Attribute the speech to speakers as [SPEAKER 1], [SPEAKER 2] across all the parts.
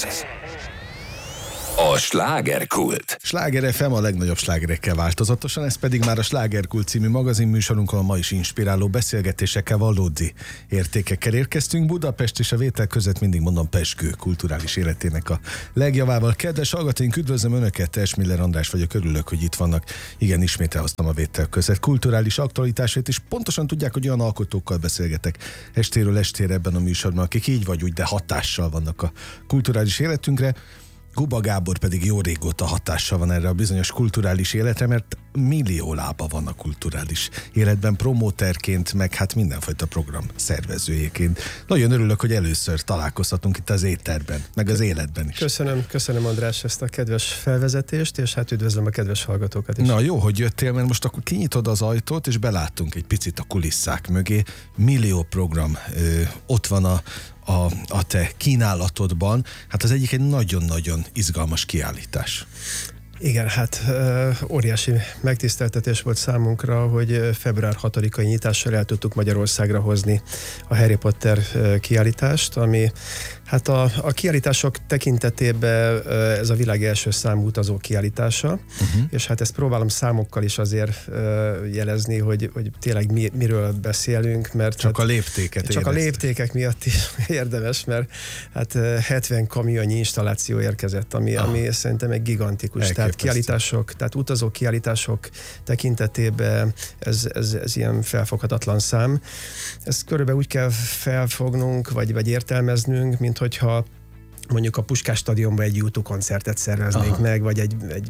[SPEAKER 1] A slágerkult.
[SPEAKER 2] Sláger FM a legnagyobb slágerekkel változatosan, ez pedig már a Slágerkult című magazinműsorunk, ahol ma is inspiráló beszélgetésekkel, valódi értékekkel érkeztünk. Budapest és a vétel között mindig mondom pezsgő kulturális életének a legjavával. Kedves hallgatóink, üdvözlöm Önöket, Esmiller András vagyok, örülök, hogy itt vannak. Igen, ismét elhoztam a vétel között kulturális aktualitásait, és pontosan tudják, hogy olyan alkotókkal beszélgetek estéről estére ebben a műsorban, akik így vagy úgy, de hatással vannak a kulturális életünkre. Guba Gábor pedig jó régóta hatással van erre a bizonyos kulturális életre, mert millió lába van a kulturális életben, promóterként, meg hát mindenfajta program szervezőjéként. Nagyon örülök, hogy először találkozhatunk itt az étterben, meg az életben is.
[SPEAKER 3] Köszönöm András ezt a kedves felvezetést, és hát üdvözlöm a kedves hallgatókat is.
[SPEAKER 2] Na jó, hogy jöttél, mert most akkor kinyitod az ajtót, és beláttunk egy picit a kulisszák mögé. Millió program ott van a te kínálatodban. Hát az egyik egy nagyon-nagyon izgalmas kiállítás.
[SPEAKER 3] Igen, hát óriási megtiszteltetés volt számunkra, hogy február 6-ai nyitással el tudtuk Magyarországra hozni a Harry Potter kiállítást, ami hát a kiállítások tekintetében ez a világ első számú utazó kiállítása, és hát ezt próbálom számokkal is azért jelezni, hogy tényleg miről beszélünk, mert
[SPEAKER 2] csak hát, a léptéket
[SPEAKER 3] csak a léptékek miatt is érdemes, mert hát 70 kamionnyi installáció érkezett, ami szerintem egy gigantikus. Tehát kiállítások, tehát utazó kiállítások tekintetében ez ilyen felfoghatatlan szám. Ezt körülbelül úgy kell felfognunk, vagy értelmeznünk, mint hogyha mondjuk a Puskás stadionban egy U2 koncertet szerveznénk meg, vagy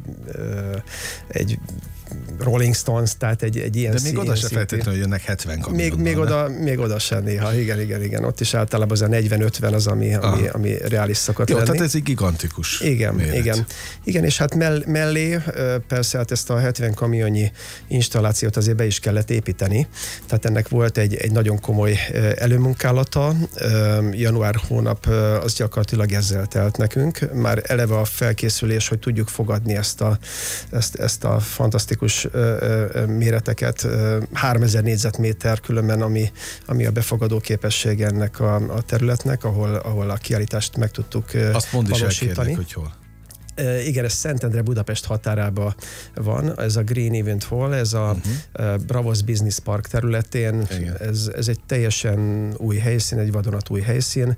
[SPEAKER 3] egy Rolling Stones, tehát egy ilyen
[SPEAKER 2] de még oda se feltétlenül jönnek 70 kamionnal.
[SPEAKER 3] Még oda sem néha, igen. Ott is általában az a 40-50 az, ami reális szokott lenni.
[SPEAKER 2] Tehát ez egy gigantikus
[SPEAKER 3] Igen, és hát mellé persze hát ezt a 70 kamionnyi installációt azért be is kellett építeni. Tehát ennek volt egy nagyon komoly előmunkálata. Január hónap az gyakorlatilag ezzel telt nekünk. Már eleve a felkészülés, hogy tudjuk fogadni ezt a fantasztikus méreteket, 3000 négyzetméter különben, ami a befogadó képessége ennek a területnek, ahol a kiállítást meg tudtuk
[SPEAKER 2] azt mondd is
[SPEAKER 3] valósítani.
[SPEAKER 2] Elkérlek, hogy hol.
[SPEAKER 3] Igen, ez Szentendre Budapest határában van, ez a Green Event Hall, ez a Bravos Business Park területén, ez egy teljesen új helyszín, egy vadonatúj helyszín.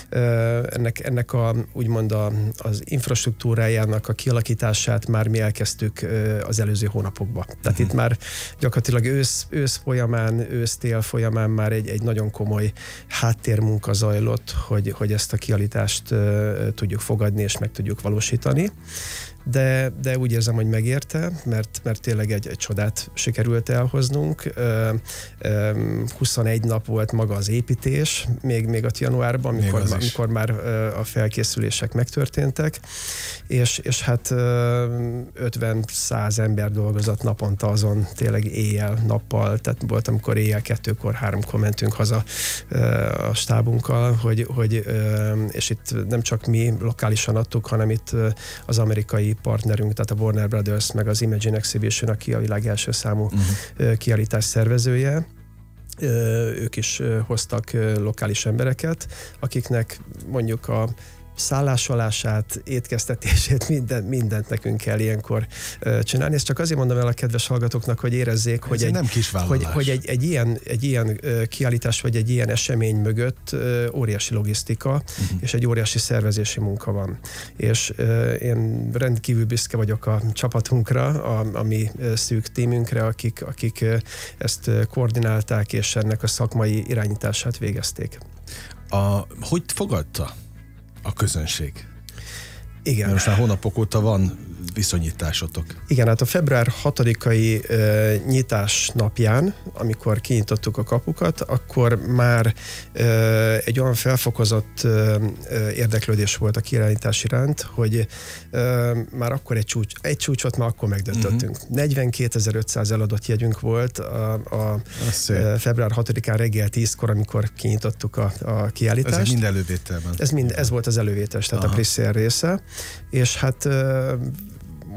[SPEAKER 3] Ennek úgymond az infrastruktúrájának a kialakítását már mi elkezdtük az előző hónapokban. Tehát itt már gyakorlatilag ősz-tél folyamán már egy nagyon komoly háttérmunka zajlott, hogy ezt a kiállítást tudjuk fogadni és meg tudjuk valósítani. De úgy érzem, hogy megérte, mert tényleg egy csodát sikerült elhoznunk. 21 nap volt maga az építés, még ott januárban, amikor már a felkészülések megtörténtek, és hát 50-100 ember dolgozott naponta azon, tényleg éjjel-nappal, tehát volt, amikor éjjel 2-kor, 3-kor mentünk haza a stábunkkal, és itt nem csak mi lokálisan adtuk, hanem itt az amerikai partnerünk, tehát a Warner Brothers, meg az Imagine Exhibition, aki a világ első számú kiállítás szervezője. Ők is hoztak lokális embereket, akiknek mondjuk a szállásolását, étkeztetését, mindent nekünk kell ilyenkor csinálni. Ezt csak azért mondom el a kedves hallgatóknak, hogy érezzék, hogy egy ilyen kiállítás, vagy egy ilyen esemény mögött óriási logisztika, és egy óriási szervezési munka van. És én rendkívül büszke vagyok a csapatunkra, a mi szűk tímünkre, akik ezt koordinálták, és ennek a szakmai irányítását végezték.
[SPEAKER 2] Hogy fogadta a közönség?
[SPEAKER 3] Igen.
[SPEAKER 2] Mert most már hónapok óta van viszonyításotok.
[SPEAKER 3] Igen, hát a február 6-ai nyitás napján, amikor kinyitottuk a kapukat, akkor már egy olyan felfokozott érdeklődés volt a kiállítás iránt, hogy már akkor egy csúcsot már akkor megdöntöttünk. 42.500 eladott jegyünk volt a február 6-án reggel 10-kor, amikor kinyitottuk a kiállítást.
[SPEAKER 2] Ez mind elővételben.
[SPEAKER 3] Ez volt az elővétel, tehát a pre-sale része, és hát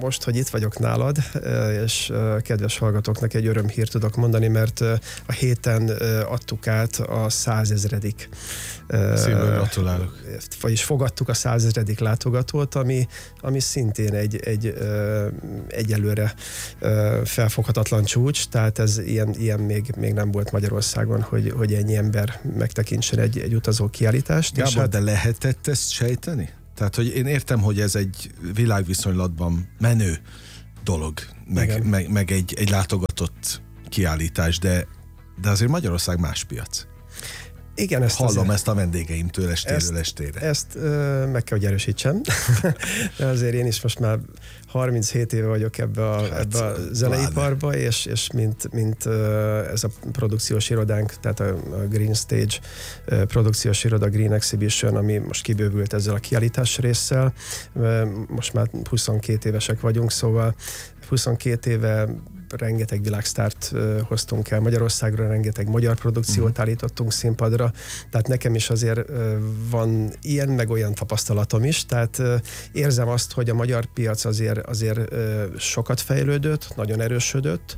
[SPEAKER 3] most, hogy itt vagyok nálad, és kedves hallgatóknak egy örömhírt tudok mondani, mert a héten adtuk át a 100 000.
[SPEAKER 2] Szívből gratulálok.
[SPEAKER 3] Vagyis fogadtuk a 100 000. Látogatót, ami szintén egy egyelőre felfoghatatlan csúcs, tehát ez ilyen még nem volt Magyarországon, hogy ennyi ember megtekintsen egy utazó kiállítást.
[SPEAKER 2] Gábor,
[SPEAKER 3] és hát,
[SPEAKER 2] de lehetett ezt sejteni? Tehát, hogy én értem, hogy ez egy világviszonylatban menő dolog, meg egy látogatott kiállítás, de azért Magyarország más piac.
[SPEAKER 3] igen,
[SPEAKER 2] Hallom ezt a vendégeimtől estéről estére.
[SPEAKER 3] Ezt meg kell, hogy erősítsem. De azért én is most már 37 éve vagyok ebbe a zeneiparba, és mint ez a produkciós irodánk, tehát a Green Stage produkciós iroda, Green Exhibition, ami most kibővült ezzel a kiállítás résszel. Most már 22 évesek vagyunk, szóval 22 éve rengeteg világsztárt hoztunk el Magyarországra, rengeteg magyar produkciót állítottunk színpadra, tehát nekem is azért van ilyen, meg olyan tapasztalatom is, tehát érzem azt, hogy a magyar piac azért sokat fejlődött, nagyon erősödött,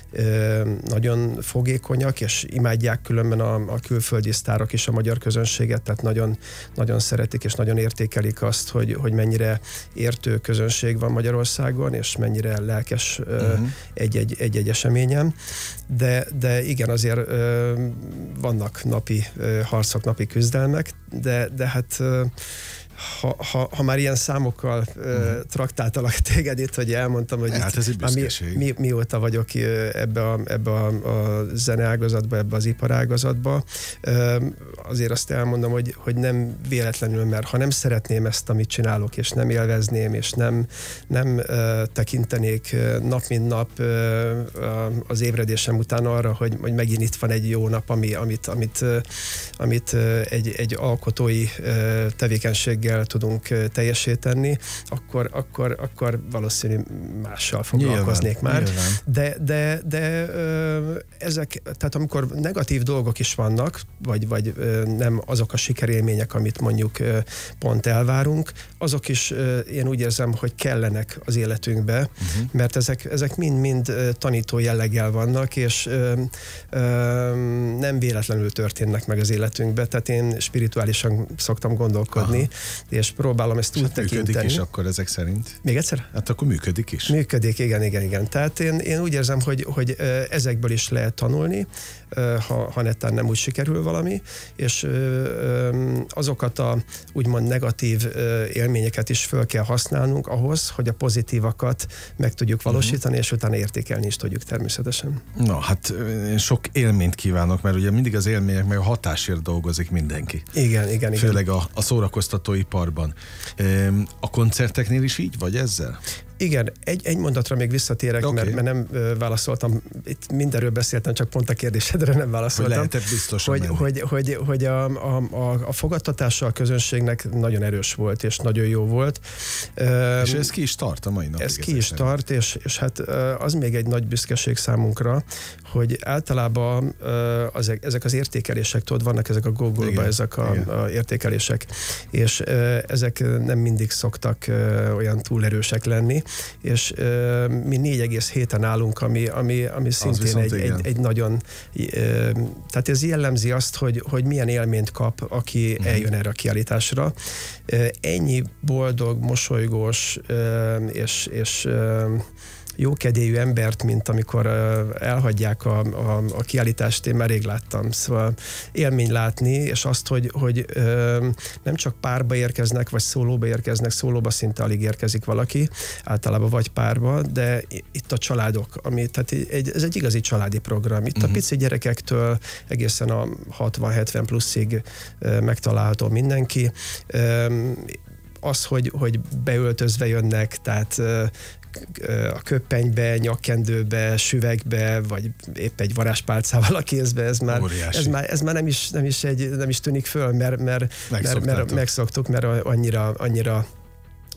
[SPEAKER 3] nagyon fogékonyak, és imádják különben a külföldi sztárok is a magyar közönséget, tehát nagyon, nagyon szeretik és nagyon értékelik azt, hogy mennyire értő közönség van Magyarországon, és mennyire lelkes egy-egy eseményen. De igen, azért vannak napi harcok, napi küzdelmek, de hát ha már ilyen számokkal traktáltalak téged itt, hogy elmondtam, hogy
[SPEAKER 2] hát ez
[SPEAKER 3] mióta vagyok ebbe a zeneágazatba, ebbe az iparágazatba, azért azt elmondom, hogy nem véletlenül, mert ha nem szeretném ezt, amit csinálok, és nem élvezném, és nem tekintenék nap mint nap az ébredésem után arra, hogy megint itt van egy jó nap, amit egy alkotói tevékenységgel tudunk teljesíteni, akkor valószínű mással foglalkoznék már. De ezek, tehát amikor negatív dolgok is vannak, vagy nem azok a sikerélmények, amit mondjuk pont elvárunk, azok is én úgy érzem, hogy kellenek az életünkbe, mert ezek mind tanító jelleggel vannak, és nem véletlenül történnek meg az életünkbe, tehát én spirituálisan szoktam gondolkodni, és próbálom ezt úgy tekinteni.
[SPEAKER 2] Működik is akkor ezek szerint?
[SPEAKER 3] Még egyszer?
[SPEAKER 2] Hát akkor működik is.
[SPEAKER 3] Működik, igen. Tehát én úgy érzem, hogy ezekből is lehet tanulni, ha netán nem úgy sikerül valami, és azokat a úgymond negatív élményeket is föl kell használnunk ahhoz, hogy a pozitívakat meg tudjuk valósítani, és utána értékelni is tudjuk természetesen.
[SPEAKER 2] Na, hát én sok élményt kívánok, mert ugye mindig az élmények meg a hatásért dolgozik mindenki.
[SPEAKER 3] Igen.
[SPEAKER 2] Főleg a szórakoztatóiparban. A koncerteknél is így vagy ezzel?
[SPEAKER 3] Igen, egy mondatra még visszatérek,
[SPEAKER 2] Okay.
[SPEAKER 3] mert nem válaszoltam, itt mindenről beszéltem, csak pont a kérdésedre nem válaszoltam.
[SPEAKER 2] Hogy lehetett biztosan
[SPEAKER 3] hogy a fogadtatása a közönségnek nagyon erős volt, és nagyon jó volt.
[SPEAKER 2] És ez ki is tart a mai napig?
[SPEAKER 3] Ez ki is tart, és hát az még egy nagy büszkeség számunkra, hogy általában ezek az értékelések, tudod, vannak ezek a Google-ba, ezek a értékelések, és ezek nem mindig szoktak olyan túl erősek lenni, és mi 4,7-en állunk, ami szintén egy nagyon, tehát ez jellemzi azt, hogy milyen élményt kap, aki eljön erre a kiállításra. Ennyi boldog, mosolygós és jókedélyű embert, mint amikor elhagyják a kiállítást, én már rég láttam. Szóval élmény látni, és azt, hogy nem csak párba érkeznek, vagy szólóba érkeznek, szólóba szinte alig érkezik valaki, általában vagy párba, de itt a családok, tehát ez egy igazi családi program. Itt a pici gyerekektől egészen a 60-70 pluszig megtalálható mindenki. Az, hogy beöltözve jönnek, tehát a köppenybe, nyakkendőbe, süvegbe, vagy épp egy varázspálcával a kézbe, ez már nem is tűnik föl, mert megszoktuk, mert annyira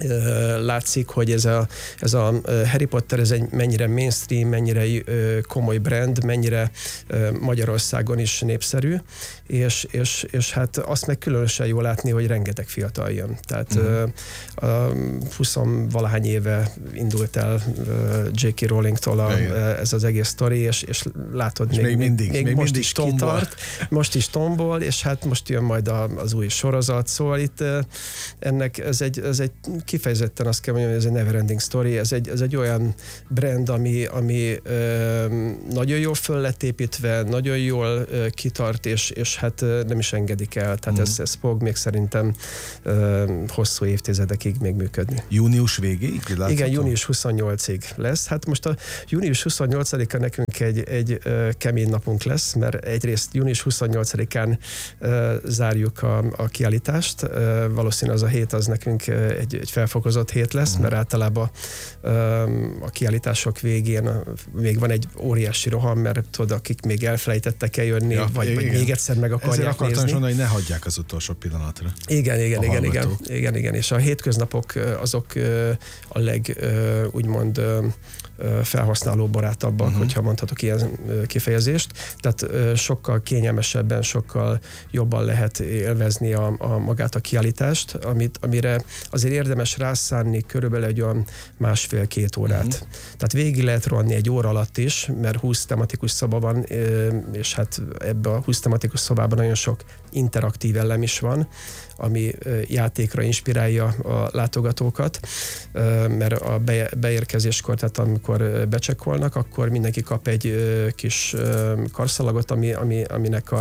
[SPEAKER 3] látszik, hogy ez a Harry Potter ez egy mennyire mainstream, mennyire komoly brand, mennyire Magyarországon is népszerű, és hát azt meg különösen jól látni, hogy rengeteg fiatal jön. Tehát 20-valahány éve indult el J.K. Rowlingtól ez az egész sztori, és látod,
[SPEAKER 2] és még mindig
[SPEAKER 3] is
[SPEAKER 2] tombol.
[SPEAKER 3] kitart, most is tombol, és hát most jön majd az új sorozat, szóval itt ennek ez egy kifejezetten azt kell mondjam, hogy ez egy neverending story, ez egy olyan brand, ami nagyon jól föl lett építve, nagyon jól kitart, és hát nem is engedik el. Tehát ez fog még szerintem hosszú évtizedekig még működni.
[SPEAKER 2] Június végéig? Látható?
[SPEAKER 3] Igen, június 28-ig lesz. Hát most a június 28-a nekünk egy kemény napunk lesz, mert egyrészt június 28-án zárjuk a kiállítást. Valószínűleg az a hét az nekünk egy felfokozott hét lesz, mert általában a kiállítások végén még van egy óriási roham, mert tudod, akik még elfelejtettek eljönni, vagy még egyszer meg akarják
[SPEAKER 2] ezért akartam
[SPEAKER 3] nézni.
[SPEAKER 2] mondani, hogy ne hagyják az utolsó pillanatra.
[SPEAKER 3] Igen. És a hétköznapok azok a úgymond felhasználóbarátabbak, hogyha mondhatok ilyen kifejezést. Tehát sokkal kényelmesebben, sokkal jobban lehet élvezni magát a kiállítást, amire azért érdemes rászánni körülbelül egy olyan 1,5-2 órát. Tehát végig lehet rohanni egy óra alatt is, mert 20 tematikus szoba van, és hát ebben a 20 tematikus szobában nagyon sok interaktív elem is van, ami játékra inspirálja a látogatókat, mert a beérkezéskor, tehát amikor becsekkolnak, akkor mindenki kap egy kis karszalagot, aminek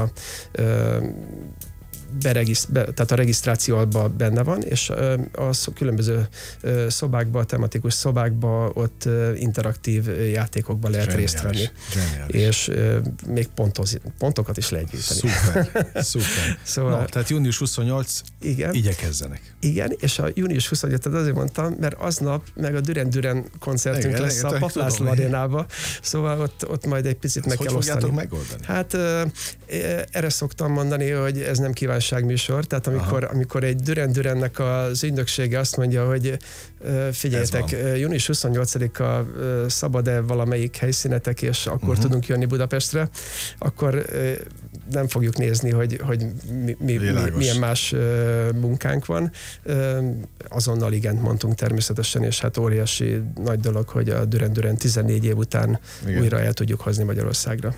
[SPEAKER 3] tehát a regisztrációban benne van, és a különböző szobákban, tematikus szobákban ott interaktív játékokban lehet részt venni. És még pontokat is lehet gyűjteni.
[SPEAKER 2] Szuper.
[SPEAKER 3] Szóval,
[SPEAKER 2] no, tehát június 28,
[SPEAKER 3] igen,
[SPEAKER 2] igyekezzenek.
[SPEAKER 3] Igen, és a június 28, azért mondtam, mert aznap meg a Düren koncertünk lesz a Papp László arénában, szóval ott majd egy picit meg kell osztani.
[SPEAKER 2] Hogy fogjátok megoldani?
[SPEAKER 3] Hát erre szoktam mondani, hogy ez nem kívánságműsor, tehát amikor egy Dürennek az ügynöksége azt mondja, hogy figyeljetek, június 28-a szabad-e valamelyik helyszínetek, és akkor tudunk jönni Budapestre, akkor nem fogjuk nézni, hogy milyen más munkánk van. Azonnal igent mondtunk természetesen, és hát óriási nagy dolog, hogy a Düren 14 év után újra el tudjuk hozni Magyarországra.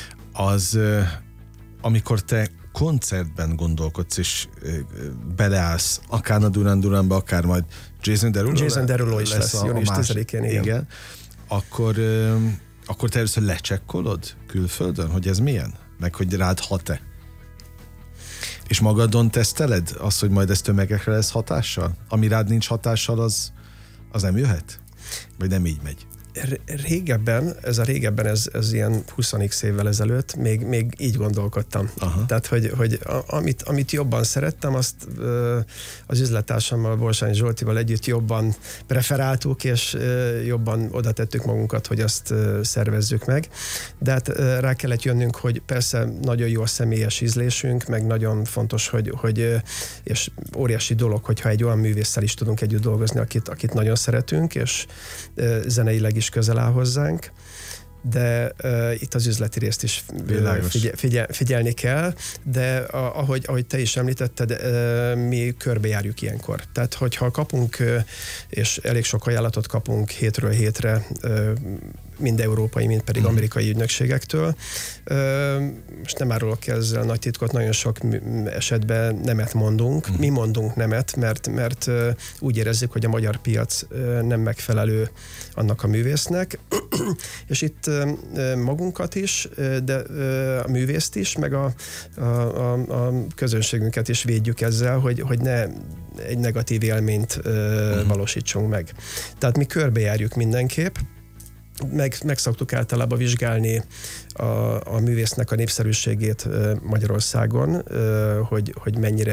[SPEAKER 2] Amikor te koncertben gondolkodsz, és beleállsz akár a Duranbe, akár majd Jason Derulo
[SPEAKER 3] is lesz június 10-én.
[SPEAKER 2] Igen. Akkor te először lecsekkolod külföldön, hogy ez milyen? Meg hogy rád hat-e? És magadon teszteled azt, hogy majd ez tömegekre lesz hatással? Ami rád nincs hatással, az nem jöhet? Vagy nem így megy?
[SPEAKER 3] Régebben, ez ilyen 20x évvel ezelőtt még így gondolkodtam. Aha. Tehát, hogy amit jobban szerettem, azt az üzlettársammal, Borsányi Zsoltival együtt jobban preferáltuk, és jobban oda tettük magunkat, hogy azt szervezzük meg. De hát rá kellett jönnünk, hogy persze nagyon jó a személyes ízlésünk, meg nagyon fontos, hogy és óriási dolog, hogyha egy olyan művésszel is tudunk együtt dolgozni, akit nagyon szeretünk, és zeneileg is közel áll hozzánk, de itt az üzleti részt is figyelni kell, de ahogy te is említetted, mi körbejárjuk ilyenkor. Tehát, hogyha kapunk, és elég sok ajánlatot kapunk hétről hétre, mind európai, mind pedig amerikai ügynökségektől. Most nem árulok ezzel nagy titkot, nagyon sok esetben nemet mondunk. Mi mondunk nemet, mert úgy érezzük, hogy a magyar piac nem megfelelő annak a művésznek, és itt magunkat is, de a művészt is, meg a közönségünket is védjük ezzel, hogy ne egy negatív élményt valósítsunk meg. Tehát mi körbejárjuk mindenképp, meg szoktuk általában vizsgálni a művésznek a népszerűségét Magyarországon, hogy mennyire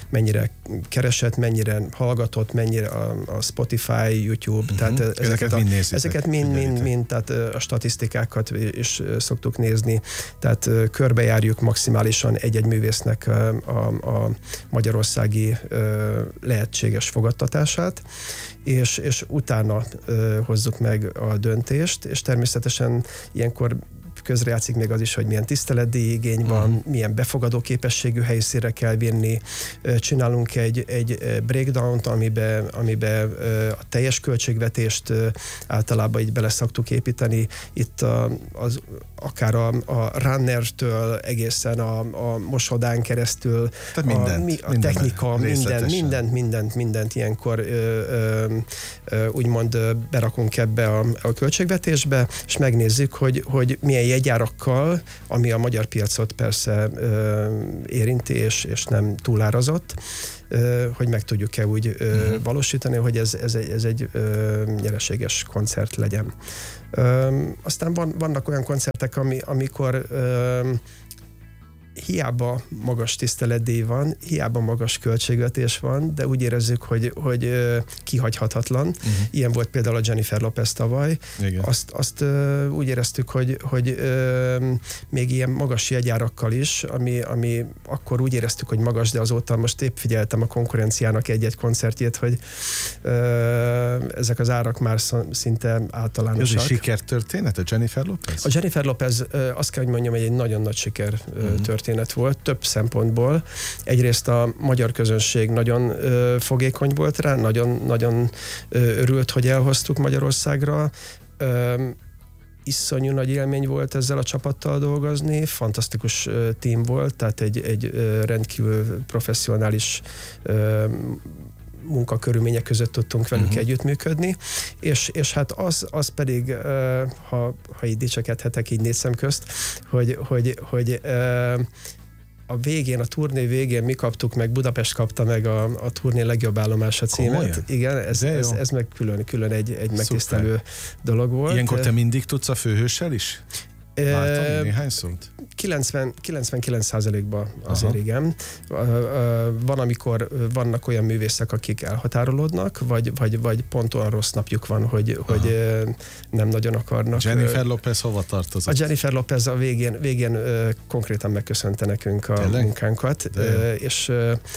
[SPEAKER 3] mennyire keresett, mennyire hallgatott, mennyire a Spotify, YouTube, tehát ezeket mind, tehát a statisztikákat is szoktuk nézni, tehát körbejárjuk maximálisan egy-egy művésznek a magyarországi lehetséges fogadtatását, és utána hozzuk meg a döntést, és természetesen ilyenkor közrejátszik még az is, hogy milyen tiszteletdíj igény van, milyen befogadó képességű helyszínre kell vinni. Csinálunk egy breakdown-t, amibe a teljes költségvetést általában így bele szoktuk építeni. Itt akár a runnertől egészen a mosodán keresztül, a technika, mindent ilyenkor úgymond berakunk ebbe a költségvetésbe, és megnézzük, hogy milyen jegyárakkal, ami a magyar piacot persze érinti, és nem túlárazott, hogy meg tudjuk-e úgy valósítani, hogy ez egy nyereséges koncert legyen. Aztán vannak olyan koncertek, amikor hiába magas tiszteletdíj van, hiába magas költségvetés van, de úgy érezzük, hogy kihagyhatatlan. Ilyen volt például a Jennifer Lopez tavaly. Azt úgy éreztük, hogy még ilyen magas jegyárakkal is, ami akkor úgy éreztük, hogy magas, de azóta most épp figyeltem a konkurenciának egy-egy koncertjét, hogy ezek az árak már szinte általánosak.
[SPEAKER 2] Ez egy sikertörténet, a Jennifer Lopez?
[SPEAKER 3] A Jennifer Lopez, azt kell, hogy mondjam, hogy egy nagyon nagy siker történet volt, több szempontból. Egyrészt a magyar közönség nagyon fogékony volt rá, nagyon örült, hogy elhoztuk Magyarországra. Iszonyú nagy élmény volt ezzel a csapattal dolgozni, fantasztikus tím volt, tehát egy rendkívül professzionális munkakörülmények között tudtunk velük együttműködni, és hát az pedig, ha így dicsekedhetek így négy szem közt, hogy a végén, a turné végén mi kaptuk meg, Budapest kapta meg a turné legjobb állomása címet.
[SPEAKER 2] Komolyan?
[SPEAKER 3] Igen, ez meg külön egy megtisztelő dolog volt.
[SPEAKER 2] Ilyenkor te mindig tudsz a főhőssel is? Láttam néhány szót? 99%-ban azért igen. Van, amikor vannak olyan művészek, akik elhatárolódnak, vagy pont olyan rossz napjuk van, hogy nem nagyon akarnak. Jennifer Lopez hova tartozott?
[SPEAKER 3] A Jennifer Lopez a végén konkrétan megköszönte nekünk a munkánkat, és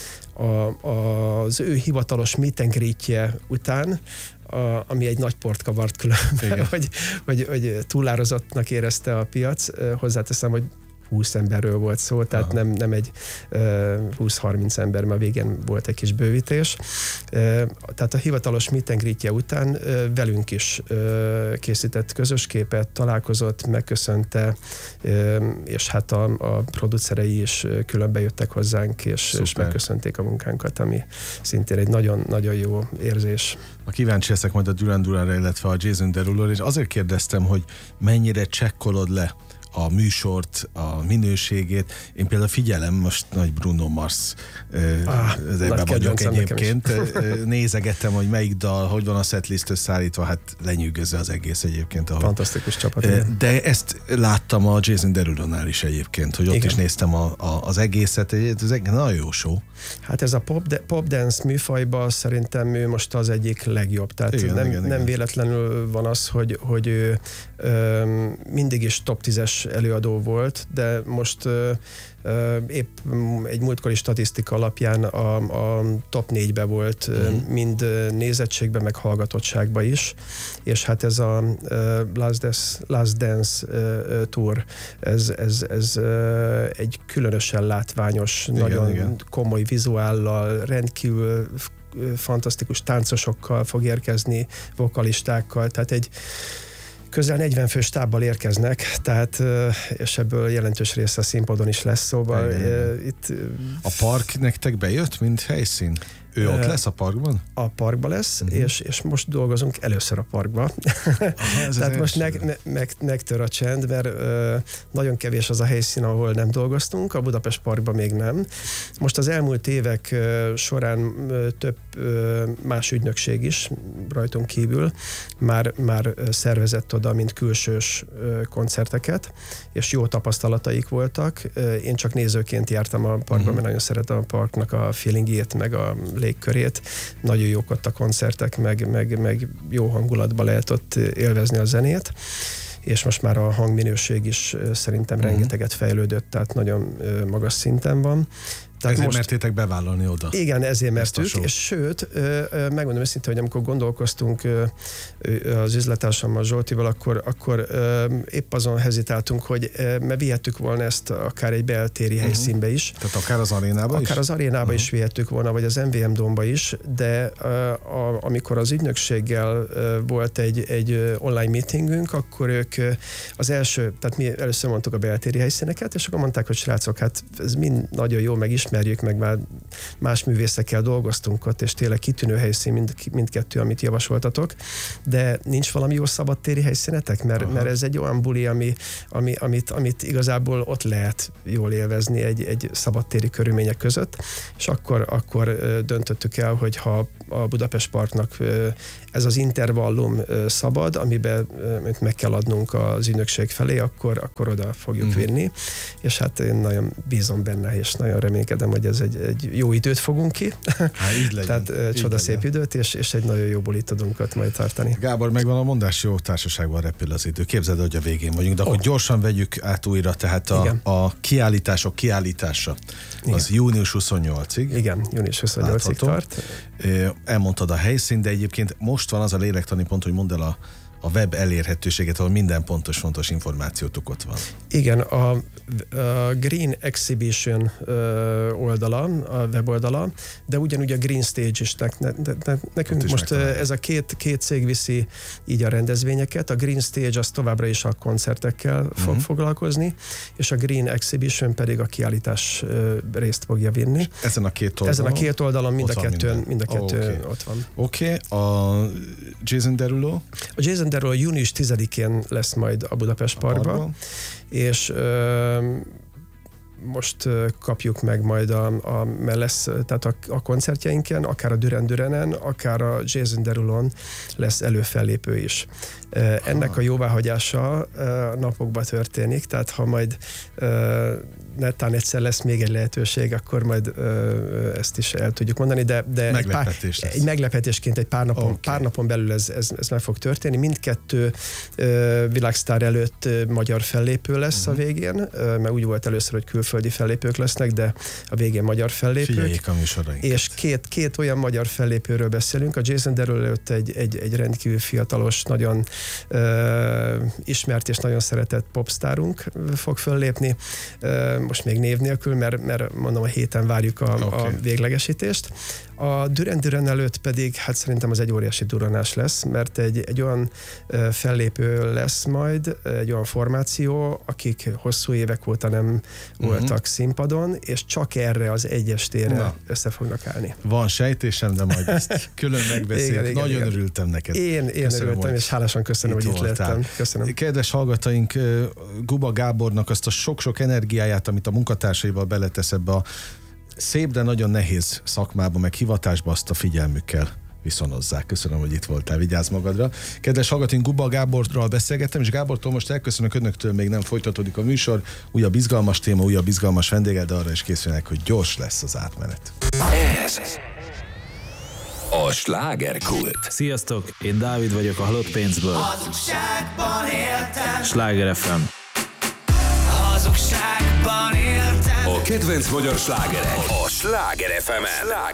[SPEAKER 3] az ő hivatalos meet and greetje után, ami egy nagy port kavart különben, hogy túlárazottnak érezte a piac. Hozzáteszem, hogy 20 emberről volt szó, tehát nem egy 20-30 ember, mert végén volt egy kis bővítés. Tehát a hivatalos meet and greetje után velünk is készített közös képet, találkozott, megköszönte, és hát a producerei is külön bejöttek hozzánk, és megköszönték a munkánkat, ami szintén egy nagyon-nagyon jó érzés.
[SPEAKER 2] Kíváncsi leszek majd a Duran Duranra, illetve a Jason Derulo-ra, és azért kérdeztem, hogy mennyire csekkolod le a műsort, a minőségét. Én például figyelem, most nagy Bruno Mars ebben vagyok egyébként. Nézegettem, hogy melyik dal, hogy van a setlist összeállítva, hát lenyűgöző az egész egyébként.
[SPEAKER 3] Fantasztikus csapat.
[SPEAKER 2] De ezt láttam a Jason Derulonál is egyébként, hogy ott is néztem az egészet, ez egy nagyon jó show.
[SPEAKER 3] Hát ez a pop dance műfajban szerintem ő most az egyik legjobb. Tehát nem véletlenül van az, hogy ő mindig is top 10-es előadó volt, de most épp egy múltkori statisztika alapján a top 4-be volt, mind nézettségben, meg hallgatottságban is, és hát ez a Last Dance Tour, ez egy különösen látványos, nagyon komoly vizuállal, rendkívül fantasztikus táncosokkal fog érkezni, vokalistákkal, tehát egy közel 40 fős stábbal érkeznek, tehát, és ebből jelentős része a színpadon is lesz, szóval itt...
[SPEAKER 2] A park nektek bejött, mint helyszín? Ő ott lesz a parkban?
[SPEAKER 3] A parkban lesz, és most dolgozunk először a parkban. Tehát most megtör a csend, mert nagyon kevés az a helyszín, ahol nem dolgoztunk, a Budapest Parkban még nem. Most az elmúlt évek során több más ügynökség is rajtunk kívül már szervezett oda, mint külsős koncerteket, és jó tapasztalataik voltak. Én csak nézőként jártam a parkban, mert nagyon szeretem a parknak a feelingjét, meg a légkörét. Nagyon jók ott a koncertek, meg jó hangulatban lehet ott élvezni a zenét, és most már a hangminőség is szerintem rengeteget fejlődött, tehát nagyon magas szinten van. Tehát
[SPEAKER 2] ezért mertétek bevállalni oda.
[SPEAKER 3] Igen, ezért mertük, és sőt, megmondom őszintén, hogy amikor gondolkoztunk az üzletársammal, Zsoltival, akkor épp azon hezitáltunk, hogy mert vihettük volna ezt akár egy beltéri helyszínbe is.
[SPEAKER 2] Tehát akár az arénába is?
[SPEAKER 3] Akár az arénába is vihettük volna, vagy az MVM Domba is, de amikor az ügynökséggel volt egy online meetingünk, akkor ők az első, tehát mi először mondtuk a beltéri helyszíneket, és akkor mondták, hogy srácok, hát ez mind nagyon jó, megismerjük, meg már más művészekkel dolgoztunk ott, és tényleg kitűnő helyszín mindkettő, amit javasoltatok, de nincs valami jó szabadtéri helyszínetek? Mert ez egy olyan buli, amit igazából ott lehet jól élvezni egy szabadtéri körülmények között, és akkor döntöttük el, hogy ha a Budapest Parknak ez az intervallum szabad, amiben meg kell adnunk az ügynökség felé, akkor oda fogjuk vinni, és hát én nagyon bízom benne, és nagyon reménykedem, hogy ez egy jó időt fogunk ki.
[SPEAKER 2] Így legyen.
[SPEAKER 3] Tehát csodaszép időt, és egy nagyon jó bulit tudunk ott majd tartani.
[SPEAKER 2] Gábor, megvan a mondás, jó társaságban repül az idő. Képzeld, hogy a végén vagyunk, de akkor gyorsan vegyük át újra, tehát a kiállítások kiállítása az június 28-ig.
[SPEAKER 3] Igen, június 28-ig tart.
[SPEAKER 2] Elmondtad a helyszínt, de egyébként most van az a lélektani pont, hogy mondd el a web elérhetőséget, ahol minden pontos, fontos információtok ott van.
[SPEAKER 3] Igen, a Green Exhibition oldala, a weboldala, de ugyanúgy a Green Stage is. Nekünk most ez a két cég viszi így a rendezvényeket. A Green Stage az továbbra is a koncertekkel fog foglalkozni, és a Green Exhibition pedig a kiállítás részt fogja vinni.
[SPEAKER 2] Ezen a két oldalon?
[SPEAKER 3] Ezen a két oldalon mind a kettő ott van.
[SPEAKER 2] Oké. A Jason Derulo?
[SPEAKER 3] A Jason Derulo június 10-én lesz majd a Budapest Parkban, és most kapjuk meg majd mert lesz, tehát a koncertjeinken, akár a Duran Duranen, akár a Jason Derulon lesz előfellépő is. Ennek a jóváhagyása napokban történik, tehát ha majd netán egyszer lesz még egy lehetőség, akkor majd ezt is el tudjuk mondani, de egy meglepetésként egy pár napon belül ez meg fog történni. Mindkettő világsztár előtt magyar fellépő lesz a végén, mert úgy volt először, hogy külföldi fellépők lesznek, de a végén magyar fellépők.
[SPEAKER 2] Figyeljék a műsorainkat.
[SPEAKER 3] És két olyan magyar fellépőről beszélünk. A Jason Derulo előtt egy rendkívül fiatalos, nagyon ismert és nagyon szeretett popstárunk fog föllépni. Most még név nélkül, mert mondom, a héten várjuk a véglegesítést. A Duran Duran előtt pedig, hát szerintem az egy óriási duranás lesz, mert egy olyan fellépő lesz majd, egy olyan formáció, akik hosszú évek óta nem voltak színpadon, és csak erre az egy estére össze fognak állni.
[SPEAKER 2] Van sejtésem, de majd ezt külön megbeszéljük. Nagyon örültem neked.
[SPEAKER 3] Én örültem, és hálásan köszönöm, hogy itt lettem. Köszönöm.
[SPEAKER 2] Kedves hallgatóink, Guba Gábornak azt a sok-sok energiáját, amit a munkatársaival beletesz ebbe a szép, de nagyon nehéz szakmába, meg hivatásba, azt a figyelmükkel viszonozzák. Köszönöm, hogy itt voltál, vigyázz magadra. Kedves hallgatóink, Guba Gáborral beszélgettem, és Gábortól most elköszönök, önöktől még nem folytatódik a műsor. Újabb izgalmas téma, újabb izgalmas vendéggel, de arra is készülnek, hogy gyors lesz az átmenet.
[SPEAKER 1] Ez a slágerkult.
[SPEAKER 4] Sziasztok, én Dávid vagyok a Halott Pénzből.
[SPEAKER 5] Hazugságban éltem.
[SPEAKER 4] Sláger FM.
[SPEAKER 5] Hazugságban éltem.
[SPEAKER 1] A kedvenc magyar slágerek a Sláger FM-en.